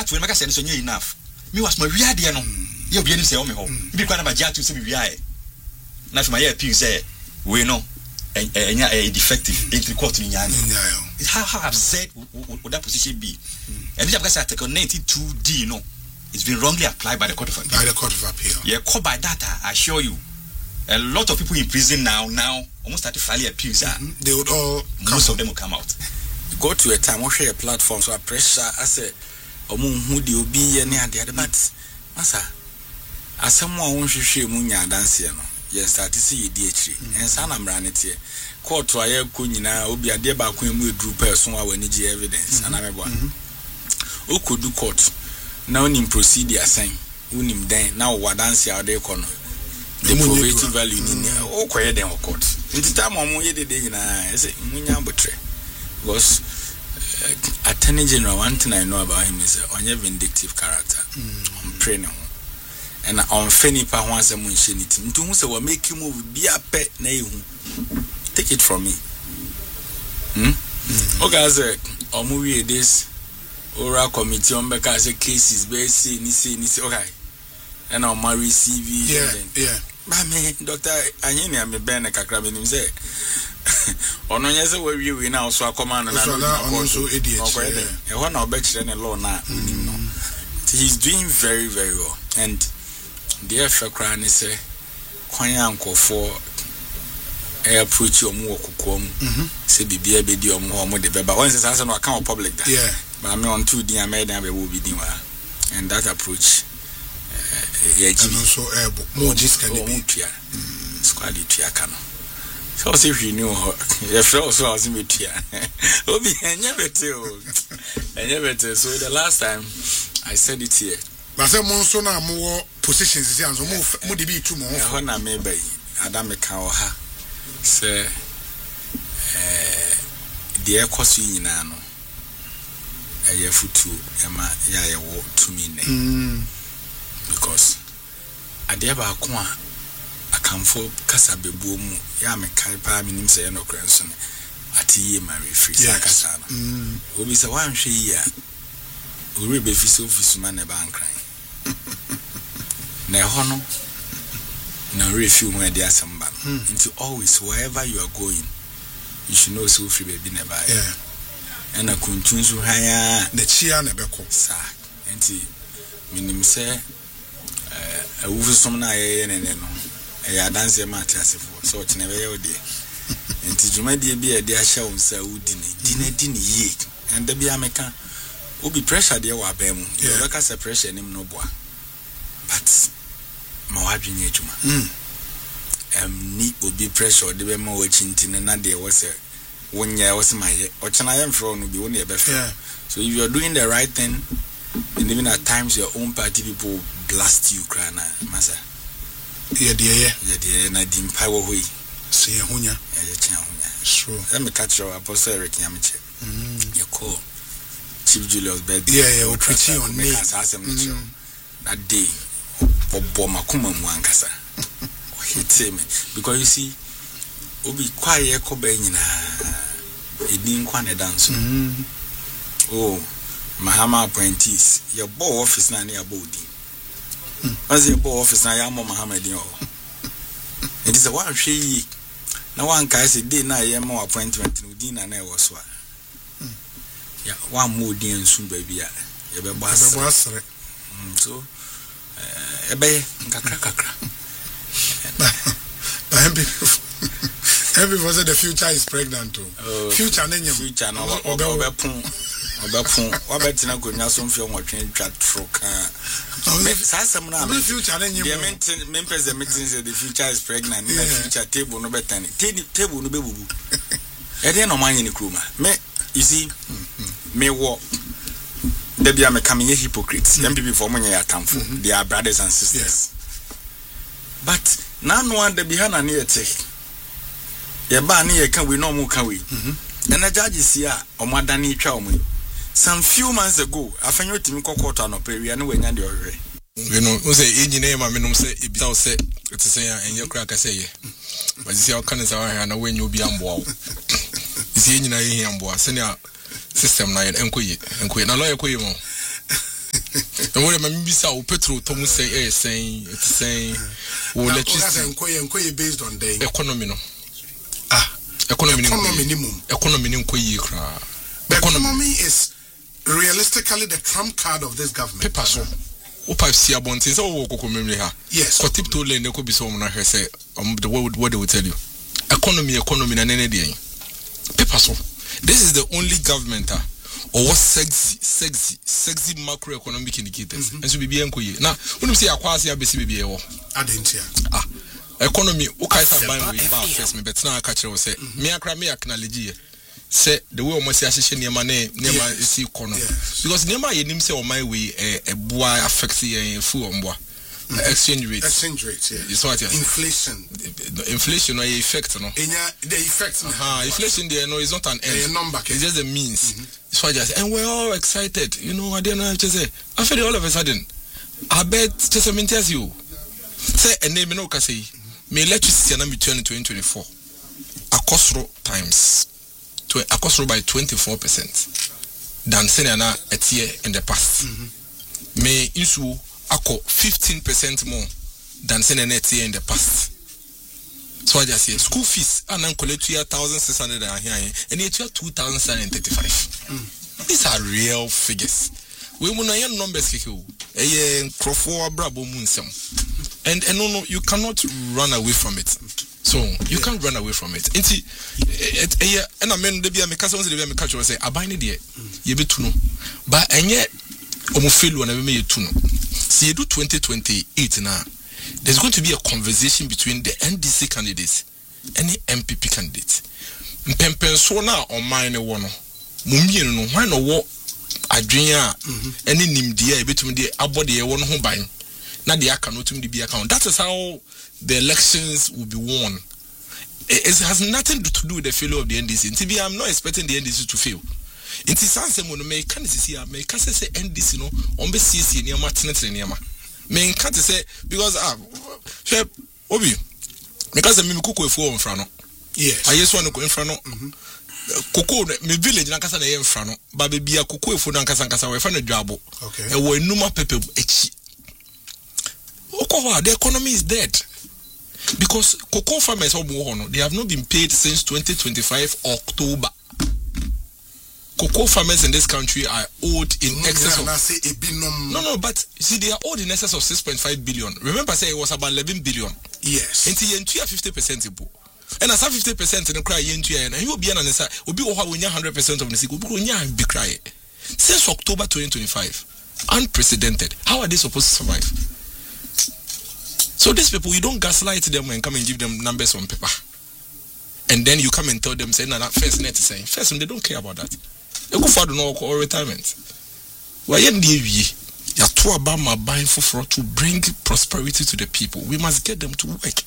that way make say so enough me was my wi ade no ye obi ani say o me ho bi kwa na ba ja to say bi wi aye na my appeal say we no defective entry court in Yan. How upset would that position be? And this because Article 92D, no, it's been wrongly applied by the Court of Appeal. By the Court of Appeal. Yeah, caught by data, I assure you. A lot of people in prison now almost 35 appeals are. They would all most of them will come out. Go to a time, we'll share a platform, so I pressure, I say, who do you be any other, but, Massa, as someone who should share Munya dance here, no. Yes, start to see DH and son I'm running here. Court to a kunina will be a dear back when we drew person when you evidence and I'm one. Who could do court? Now in procedure saying, Unim then now what dance out there corner. The probative value in oh quiet them court. In the time I'm only the day I say Munya betray. Because Attorney General, one thing I know about him is on your vindictive character. I'm praying. And on Fanny Pa once a munchinity. Into say, make you move, be a pet, nay. Take it from me. Okay, as a movie, this oral committee on because the cases, say, okay. And I'll marry CV. Yeah. My man, Doctor, I am a Ben, a crab in him say. On yes, where you now, so I command and I'm also idiot. I want to bet you a law now. He's doing very, very well. And the F.A. say, Quanya uncle for air approach your more cocoa, say be a bit or more the but once it's answer no account public that. Yeah, but I'm on 2 D. I made them will be doing and that approach. And also more just can be squad Tiacano. So if you knew if also I was in with Obi and never tell. So the last time I said it here. But some monsoon more positions and so move be 2 more. Hona maybe Adameka or her say the air cost in ano a year for 2 Emma ya wo to me because Adeba Kwa I come for Casabebu ya me kai minim say no cranson at ye marry free Sakasana. Obi say one she ya we be office man e ban crying. Na hono na refill when they are somebody. Into always wherever you are going, you should know so free baby never. Yeah. And I continue to hire the chia nebeko. Sir, enti minim say a wufu som na ye ne no. E dance e mate asefo. So it never ye dey. Enti jumadi bi e dey ahya won sa udi ne. Dine ye. And there be ameka obi pressure dey wa ba mu. You look at pressure nim no boa. But ma wadwene adwuma ni obi pressure de be ma wachinti na de was wonya was my ochana yam fro no bi won e be so if you are doing the right thing and even at times your own party people blast you crana masa yeah na dim pa wo hoi so ye hunya ye chia hunya sure let me catch your apostle Eric Nyamiche you call Chief Julius birthday we preaching on me that day Bobo makuma muankasa hit me because you see obi kwaye ko ba nyina edin kwa ne dance oh Mahama appointees your board office na ne abodi as your board office na ya mo Mahama edin o it is a one hwe na one kai say day na ye mo appointment no din na e wo so a ya one mo din nsu ba bia ye be boss so ebe kakra every was the future is pregnant too future nanyam future no obepon wabetina gonya so mfie nwotwe twa troka sasem na the future nanyam the members the meeting say the future is pregnant the future table no betani table no bebubu e dey no manye ne kroma me you see me wo Debbie am coming hypocrites. MPP for money atamfo. They are brothers and sisters. But now no one the behind an ear take. Ye ba ni ye can we no more can we? And the judges here or madani chawmi. Some few months ago, I found you to me court no pay and when you already. You know, who say engineer my minimum say it be say to say and your crack say but you see how can say and when you be on board. You see engineer here on board senior system na enkoyi na lawyer koyi mo And what I'm saying, petrol, Tom say, saying, electricity based on the economy. Economy is realistically the trump card of this government. Paper so. Opa see about things. Oh, yes. For tip to learn, they could be so on her say, what they will tell you. Economy, and any day. Paper so. This is the only government or what sexy macroeconomic indicators. And so be enkoye. Now, when you say akwasi abesi be ewo. Adentia. Economy okay say buy we ba first me bet na catch you say me akra me acknowledge say the way almost association niema na is economy because niema yenim say o my way e boa affect yen fu omboa exchange rate yeah. So what inflation or effect no the effect inflation there no is not an end number it's just a means so I just and we're all excited I don't know to say I feel all of a sudden I bet just a minute as you say a name no say me electricity na between 2024 akosro times akosro by 24% than senior at year in the past me issue ako 15% more than senior net year in the past. So I just say school fees and then collect 1,600 and it's 2,735. These are real figures. We will not numbers and no, you cannot run away from it. So you can't run away from it. And I mean the be make say abine there ye be tuno but enye omofelu na be me tuno see you do 2028 now there's going to be a conversation between the NDC candidates and the MPP candidates mpempen so na on mine wo no mumie no hwan no wo adwen a ene nimdia e betum de abode ye wo no ho ban na de aka no tum de bi account. That is how the elections will be won. It has nothing to do with the failure of the NDC. Until I'm not expecting the NDC to fail. Until Sanse mono me can see me can say NDC no on be CC niama tenete niama. Me can't say because obi me can say me kuku efu on fra no. Yes. I just want to go in fra no. Kuku me village na kasa na ye fra no. Ba be bia kuku efu na kasa we fa no dwabo. Okay. E wo enuma pepe echi. The economy is dead because cocoa farmers they have not been paid since 2025 October. Cocoa farmers in this country are owed in excess of no, but see they are owed in excess of 6.5 billion. Remember, say it was about 11 billion. Yes. Until you 50%, and as 50% in the cry and you will be an answer. Will be 100% of the sick. Be cry since October 2025. Unprecedented. How are they supposed to survive? So these people, you don't gaslight them and come and give them numbers on paper. And then you come and tell them, say, no, first net is saying. First, they don't care about that. They go for or retirement. Why you Obama buying for to bring prosperity to the people. We must get them to work. It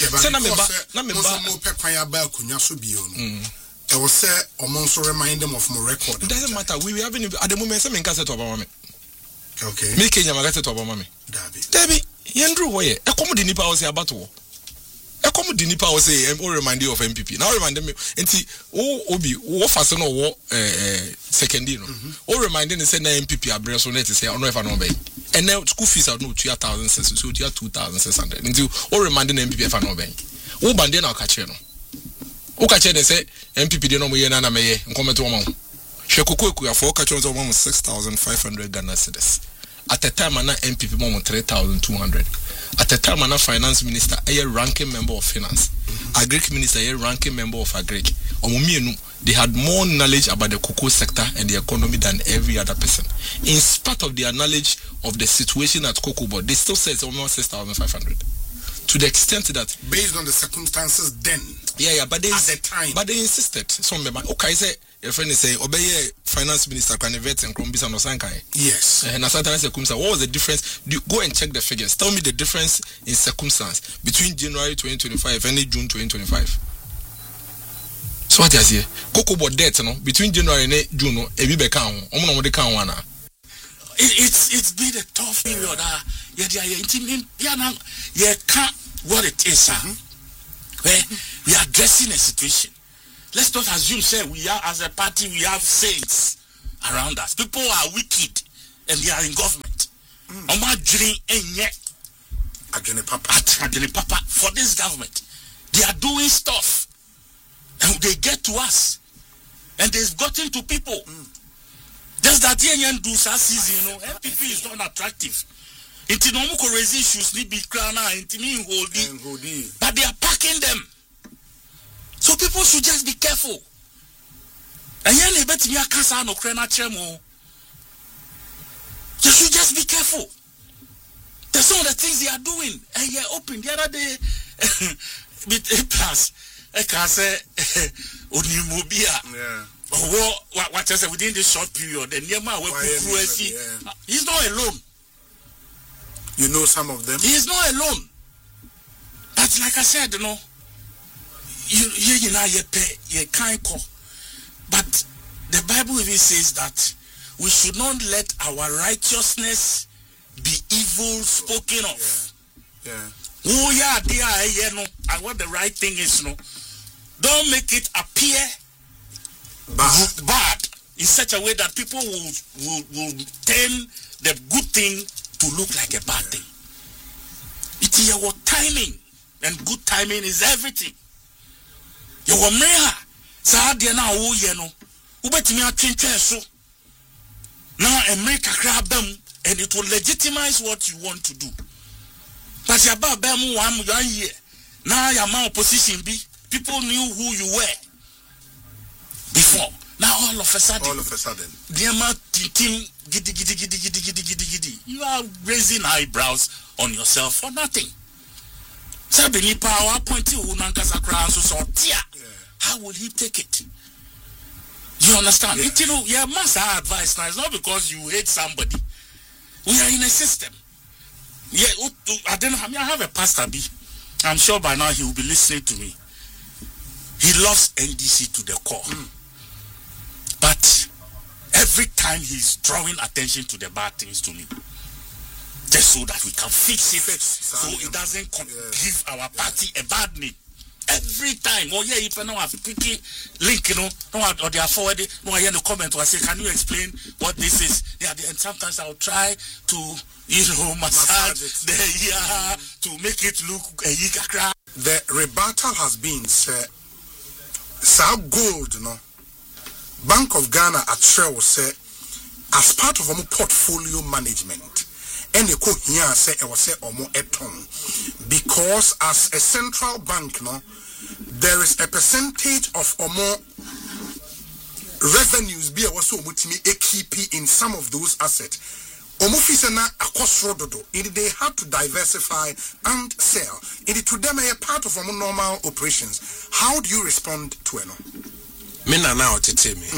remind them of more record. It doesn't matter. We having at the moment some cassette to Obama. Okay. Me Kenya magazette to Obama. Debbie. Yandru woye ekomu nipa wo say abato ekomu di nipa wo say remind you of MPP now remind me enti obi wo fase no wo secondary no o remind me say na MPP abre so net say ono efa no be and now school fees are no 2,600 so 2,600 enti o remind me MPP efa no be wo bande na ka kire no o ka kire say MPP de no mo ye na me ye nkometo mo hwe kokoku afọ ka kire so mo 6,500 Ghana cedis. At the time, I'm MPP more 3,200. At the time, I'm finance minister, a ranking member of finance. Agric minister, a ranking member of agric. They had more knowledge about the cocoa sector and the economy than every other person. In spite of their knowledge of the situation at Cocoa Board, they still said it's almost 6,500. To the extent that based on the circumstances then. But they at the time. But they insisted. So okay, say your friend is saying obey finance minister can vet and Krombisa no Sankai. Yes. And what was the difference? Go and check the figures. Tell me the difference in circumstance between January 2025 and June 2025. So what is here? Cocoa Board debt no between January and June no e bi be kan ho. Omo no de kan ho na. It's been a tough period. Can't what it is, where we are addressing a situation. Let's not assume, say, we are as a party, we have saints around us. People are wicked and they are in government. Oma dream enye Adwene papa. Adwene papa for this government. They are doing stuff and they get to us and they've gotten to people. Just that Yenyan do season, MPP is not attractive. Inti no mo raise issues ni be crown inti me holding. But they are packing them. So people should just be careful. And yen bet me akasa no krena chemo. You should just be careful. There's some of the things they are doing. And you're open the other day with plus I can say Unimobia. Yeah. What I said within this short period, the Nema he's not alone. You know some of them? He is not alone. But like I said, you know, you can't call. But the Bible even says that we should not let our righteousness be evil spoken of. Yeah. Oh yeah, dear, no. And what the right thing is, no. Don't make it appear bad in such a way that people will turn the good thing to look like a bad thing. It is your timing, and good timing is everything. Your meha sa dia na wo ye no ubetimi atwentwen so now America grab them and it will legitimize what you want to do. But your baba mu 1 year now your man opposition be people knew who you were before. Now all of a sudden dear man team giddy. You are raising eyebrows on yourself for nothing. Sabini power pointing unankasa crown so how will he take it? You understand? Yeah. You know, yeah, must have advice now. It's not because you hate somebody. We are in a system. Yeah, I have a pastor B. I'm sure by now he will be listening to me. He loves NDC to the core. But every time he's drawing attention to the bad things to me, just so that we can fix it, so it doesn't give our party a bad name. Every time, if I know a picky link, or they are forwarded, I hear the comment, or I say, can you explain what this is? Yeah, and sometimes I'll try to, massage the ear to make it look a The rebuttal has been, sir, so gold, Bank of Ghana at Shell say, as part of our portfolio management, and the court here say I was say omo eton because as a central bank there is a percentage of omo revenues be also mutimi AKP in some of those assets. Omo fisa na akosrododo. They have to diversify and sell. It to them a part of omo normal operations. How do you respond to eno? Mina na otete me.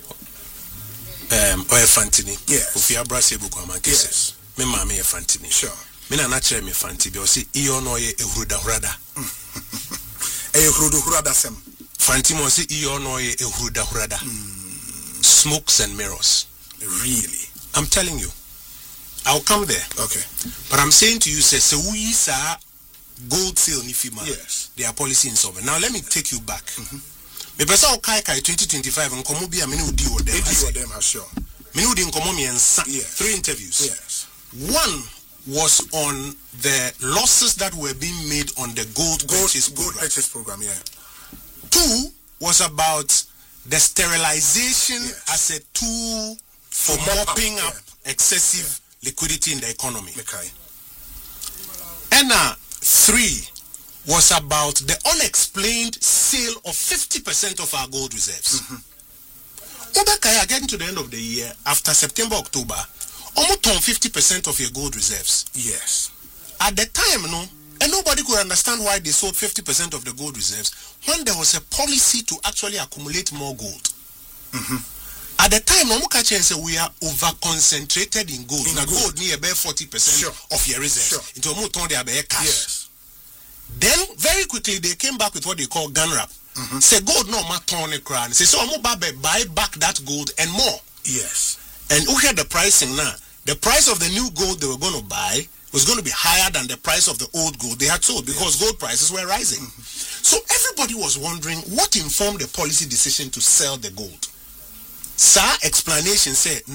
Oye Fantini. Yes. Ufia brase bukwama cases. Me mama ye Fantini. Sure. Mina na chere me Fantini. Osi iyo no ye ehruda hurada. Ehruda hurada sem. Fantini osi iyo no ye ehruda hurada. Smokes and mirrors. Really? I'm telling you. I'll come there. Okay. But I'm saying to you, say we sa gold sale nifima. Yes. Their policy insolvent. Now let me take you back. Me pesa o kai 2025 nkomo bia me ne odi wo dem. Edi wo dem sure. Me ne odi nkomo me ensa. 3 interviews. Yes. One was on the losses that were being made on the gold purchase program. Yeah. 2 was about the sterilization as a tool for mopping up excessive liquidity in the economy. Okay. And 3 was about the unexplained sale of 50% of our gold reserves. Obakaya, getting to the end of the year, after September, October, almost 50% of your gold reserves. Yes. At the time, and nobody could understand why they sold 50% of the gold reserves when there was a policy to actually accumulate more gold. At the time, we are over-concentrated in gold. In gold, near about 40% of your reserves. Into a mouton, they are cash. Yes. Then, very quickly, they came back with what they call gun wrap. Say, gold no matter on the crown. Say, so I'm buy back that gold and more. Yes. And who had the pricing now? The price of the new gold they were going to buy was going to be higher than the price of the old gold they had sold because gold prices were rising. So everybody was wondering what informed the policy decision to sell the gold. Sir, explanation said, now,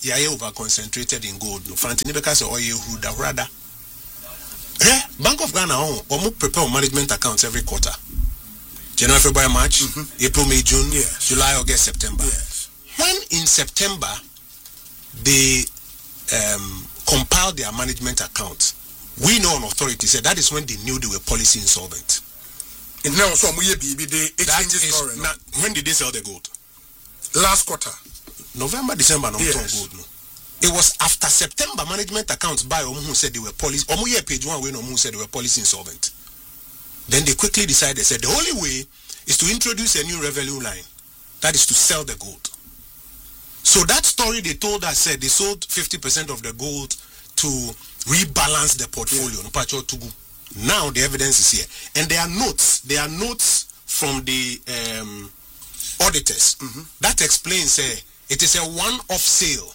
yɛayɛ over concentrated in gold no fanti ne bɛka sɛ ɔyɛ huda rather Bank of Ghana almost prepare management accounts every quarter. January, February, March, April, May, June, July, August, September. When in September they compiled their management account, we know on authority said that is when they knew they were policy insolvent. And now so when did they sell the gold? Last quarter. November, December, no gold. No. It was after September management accounts by who said they were policy. Page 1 who said they were policy insolvent. Then they quickly decided, they said the only way is to introduce a new revenue line. That is to sell the gold. So that story they told us said they sold 50% of the gold to rebalance the portfolio. Now the evidence is here. And there are notes from the auditors that explains it is a one-off sale.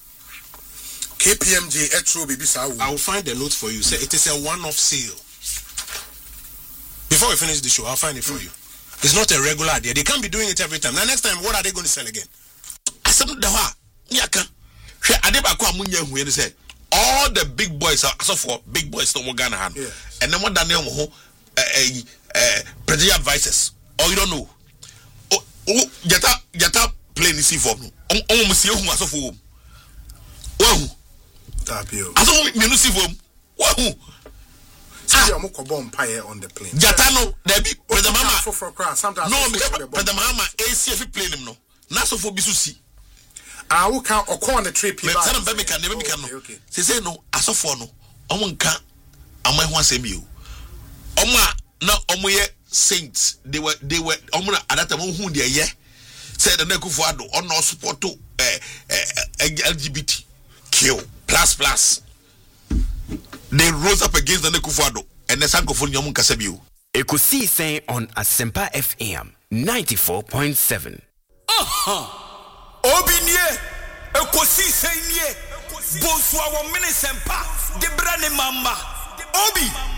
KPMG I will find the notes for you. Say it is a one-off sale. Before we finish the show, I'll find it for you. It's not a regular idea. They can't be doing it every time. Now next time, what are they going to sell again? All the big boys are so for big boys no Ghana hand. And then what that name presidential advisors. Oh, you don't know. Oh, Jata play in C form. Oh, monsieur who was for wow. I don't mean to see for wow. On the plane. Jatano, there be President Mama. No, President Mama, ACF plane him no. Naso for Bisusi. I will count or call on the trip. Okay. Say no, as of for no. Omonka, am I one same you? Oma, no, Omoye saints. They were Omona at that time who they ye said the Nekufado or no support to LGBT kill plus. They rose up against the Nekufado and the Sankophone Yamun Kasabiu. Ekosi saying on Asempa FM 94.7. Obinye, Ekosi saying ye, Boswa wa Minisempa, Debrane Mamba, Obi.